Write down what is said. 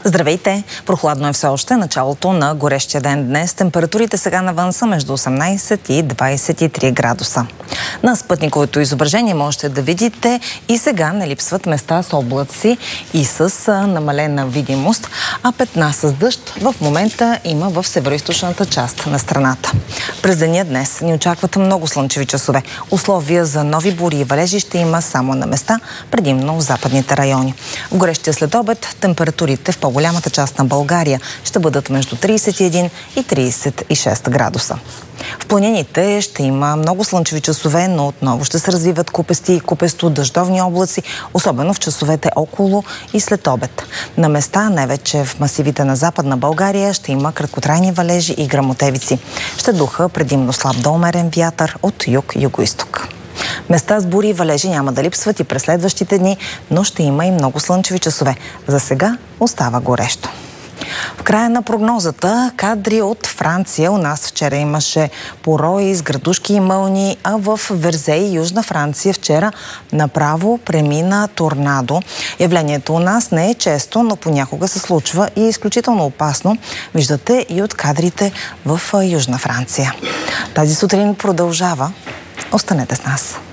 Здравейте! Прохладно е все още началото на горещия ден днес. Температурите сега навън са между 18 и 23 градуса. На спътниковото изображение можете да видите и сега не липсват места с облаци и с намалена видимост, а петна с дъжд в момента има в североизточната част на страната. През деня днес ни очакват много слънчеви часове. Условия за нови бури и валежи ще има само на места, предимно в западните райони. В горещия следобед температурите в по-голямата част на България ще бъдат между 31 и 36 градуса. В планините ще има много слънчеви часове, но отново ще се развиват купести и купесто дъждовни облаци, особено в часовете около и след обед. На места, най-вече в масивите на Западна България, ще има краткотрайни валежи и гръмотевици. Ще духа предимно слаб до умерен вятър от юг-югоизток. Места с бури и валежи няма да липсват и през следващите дни, но ще има и много слънчеви часове. За сега остава горещо. В края на прогнозата кадри от Франция. У нас вчера имаше порои с градушки и мълни, а в Верзей, Южна Франция, вчера направо премина торнадо. Явлението у нас не е често, но понякога се случва и е изключително опасно. Виждате и от кадрите в Южна Франция. Тази сутрин продължава. Останете с нас.